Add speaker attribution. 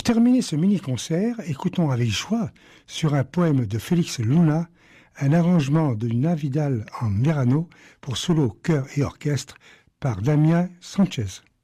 Speaker 1: terminer ce mini-concert, écoutons avec joie, sur un poème de Félix Luna, un arrangement de Nina Vidal en Merano pour solo, chœur et orchestre par Damien Sanchez.